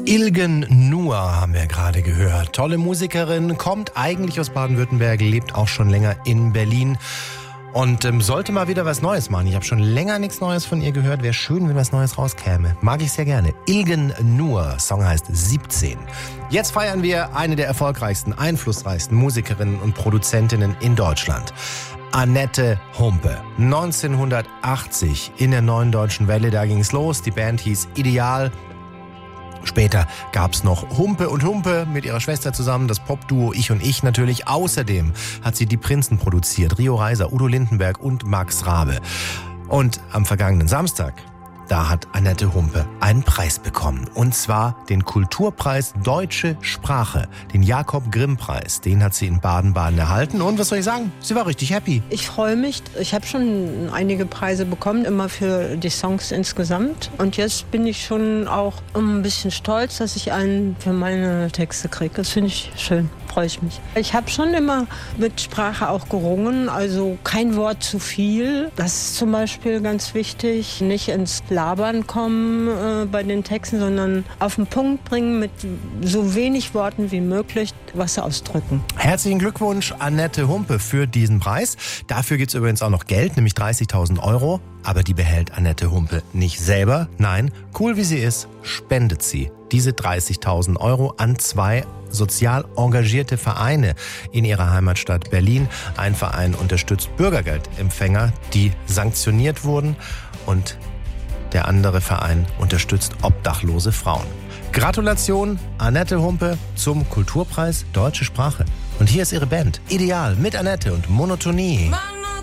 Ilgen Nur haben wir gerade gehört. Tolle Musikerin, kommt eigentlich aus Baden-Württemberg, lebt auch schon länger in Berlin und sollte mal wieder was Neues machen. Ich habe schon länger nichts Neues von ihr gehört. Wäre schön, wenn was Neues rauskäme. Mag ich sehr gerne. Ilgen Nur, Song heißt 17. Jetzt feiern wir eine der erfolgreichsten, einflussreichsten Musikerinnen und Produzentinnen in Deutschland. Annette Humpe. 1980 in der Neuen Deutschen Welle, da ging's los. Die Band hieß Ideal. Später gab's noch Humpe und Humpe mit ihrer Schwester zusammen, das Popduo Ich und Ich natürlich. Außerdem hat sie die Prinzen produziert, Rio Reiser, Udo Lindenberg und Max Rabe. Und am vergangenen Samstag, da hat Annette Humpe einen Preis bekommen. Und zwar den Kulturpreis Deutsche Sprache, den Jakob-Grimm-Preis. Den hat sie in Baden-Baden erhalten. Und was soll ich sagen? Sie war richtig happy. Ich freue mich. Ich habe schon einige Preise bekommen, immer für die Songs insgesamt. Und jetzt bin ich schon auch ein bisschen stolz, dass ich einen für meine Texte kriege. Das finde ich schön. Freue ich mich. Ich habe schon immer mit Sprache auch gerungen, also kein Wort zu viel. Das ist zum Beispiel ganz wichtig. Nicht ins Labern kommen bei den Texten, sondern auf den Punkt bringen, mit so wenig Worten wie möglich was ausdrücken. Herzlichen Glückwunsch, Annette Humpe, für diesen Preis. Dafür gibt es übrigens auch noch Geld, nämlich 30.000 €. Aber die behält Annette Humpe nicht selber. Nein, cool wie sie ist, spendet sie diese 30.000 € an 2 sozial engagierte Vereine in ihrer Heimatstadt Berlin. Ein Verein unterstützt Bürgergeldempfänger, die sanktioniert wurden, und der andere Verein unterstützt obdachlose Frauen. Gratulation, Annette Humpe, zum Kulturpreis Deutsche Sprache. Und hier ist ihre Band, Ideal, mit Annette und Monotonie.